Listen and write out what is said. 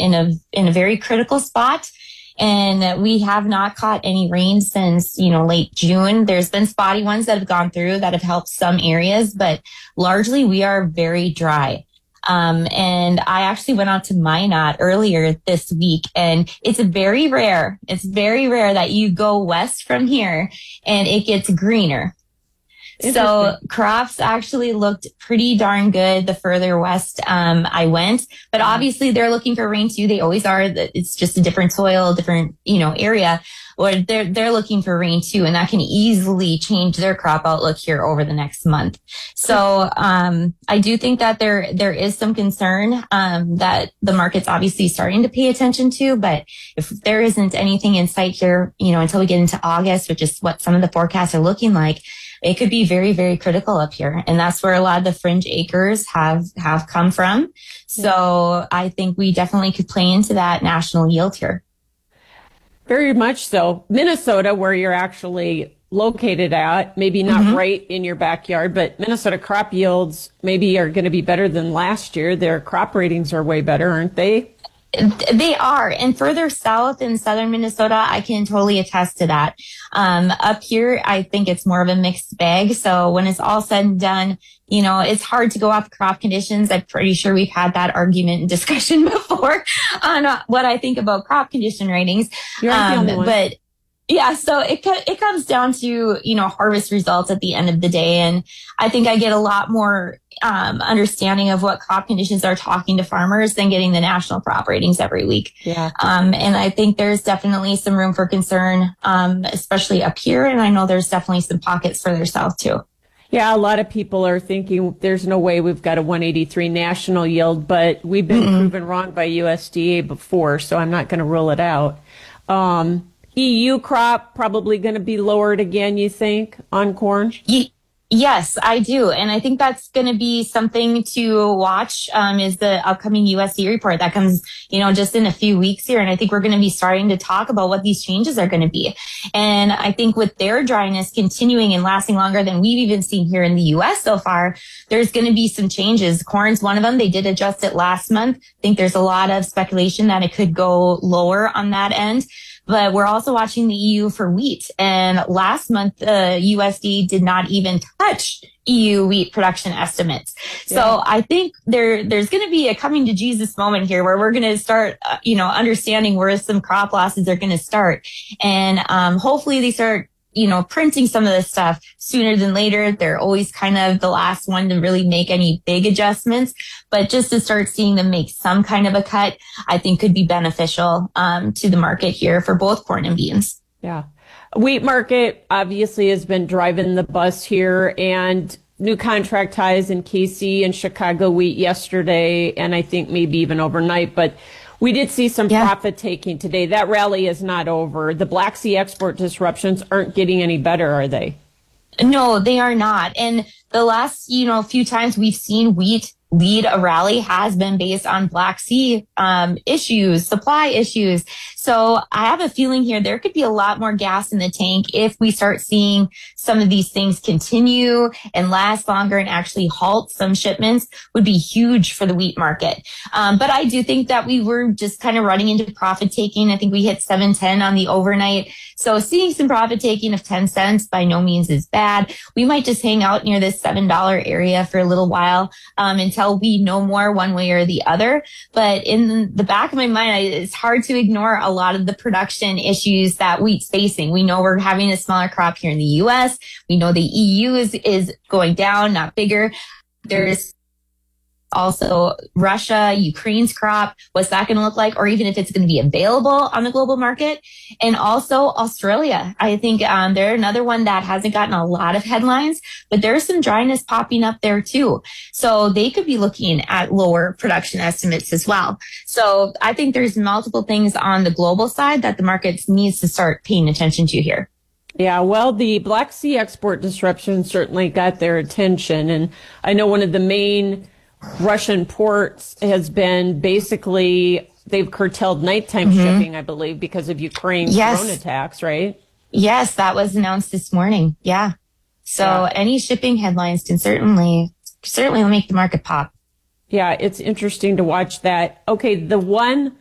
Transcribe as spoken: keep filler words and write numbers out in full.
in a in a very critical spot. And we have not caught any rain since, you know, late June. There's been spotty ones that have gone through that have helped some areas, but largely we are very dry. Um, and I actually went out to Minot earlier this week, and it's very rare. It's very rare that you go west from here and it gets greener. So crops actually looked pretty darn good the further west um, I went. But obviously they're looking for rain too. They always are. It's just a different soil, different, you know, area. Or they're they're looking for rain too, and that can easily change their crop outlook here over the next month. So um, I do think that there there is some concern um, that the market's obviously starting to pay attention to. But if there isn't anything in sight here, you know, until we get into August, which is what some of the forecasts are looking like, it could be very, very critical up here. And that's where a lot of the fringe acres have, have come from. So I think we definitely could play into that national yield here. Very much so. Minnesota, where you're actually located at, maybe not mm-hmm. right in your backyard, but Minnesota crop yields maybe are going to be better than last year. Their crop ratings are way better, aren't they? They are. And further south in southern Minnesota, I can totally attest to that. Um, up here, I think it's more of a mixed bag. So when it's all said and done, you know, it's hard to go off crop conditions. I'm pretty sure we've had that argument and discussion before on uh, what I think about crop condition ratings. You're um, the only one. But yeah, so it it comes down to, you know, harvest results at the end of the day. And I think I get a lot more um, understanding of what crop conditions are talking to farmers than getting the national crop ratings every week. Yeah. Um, and I think there's definitely some room for concern, um, especially up here. And I know there's definitely some pockets further south too. Yeah, a lot of people are thinking there's no way we've got a one eighty-three national yield, but we've been mm-hmm. proven wrong by U S D A before, so I'm not going to rule it out. Um, E U crop probably going to be lowered again, you think, on corn? Ye- yes, I do. And I think that's going to be something to watch um, is the upcoming U S D A report that comes, you know, just in a few weeks here. And I think we're going to be starting to talk about what these changes are going to be. And I think with their dryness continuing and lasting longer than we've even seen here in the U S so far, there's going to be some changes. Corn's one of them. They did adjust it last month. I think there's a lot of speculation that it could go lower on that end. But we're also watching the E U for wheat. And last month, the uh, U S D A did not even touch E U wheat production estimates. Yeah. So I think there there's going to be a coming to Jesus moment here where we're going to start, uh, you know, understanding where some crop losses are going to start. And um, hopefully they start, you know, printing some of this stuff sooner than later. They're always kind of the last one to really make any big adjustments, but just to start seeing them make some kind of a cut, I think could be beneficial um, to the market here for both corn and beans. Yeah. Wheat market obviously has been driving the bus here, and new contract highs in K C and Chicago wheat yesterday, and I think maybe even overnight, but we did see some yeah. profit taking today. That rally is not over. The Black Sea export disruptions aren't getting any better, are they? No, they are not. And the last, you know, few times we've seen wheat lead a rally has been based on Black Sea um, issues, supply issues. So I have a feeling here there could be a lot more gas in the tank if we start seeing some of these things continue and last longer and actually halt some shipments would be huge for the wheat market. Um, but I do think that we were just kind of running into profit taking. I think we hit seven ten on the overnight. So seeing some profit taking of ten cents by no means is bad. We might just hang out near this seven dollar area for a little while um, until we know more one way or the other. But in the back of my mind, it's hard to ignore a lot of the production issues that wheat's facing. We know we're having a smaller crop here in the U S. We know the E U is, is going down, not bigger. There's also Russia, Ukraine's crop. What's that going to look like? Or even if it's going to be available on the global market. And also Australia. I think um, they're another one that hasn't gotten a lot of headlines, but there's some dryness popping up there too. So they could be looking at lower production estimates as well. So I think there's multiple things on the global side that the market needs to start paying attention to here. Yeah, well, the Black Sea export disruption certainly got their attention. And I know one of the main Russian ports has been basically, they've curtailed nighttime mm-hmm. shipping, I believe, because of Ukraine's yes. drone attacks, right? Yes, that was announced this morning. Yeah. So yeah. any shipping headlines can certainly, certainly make the market pop. Yeah, it's interesting to watch that. Okay, the one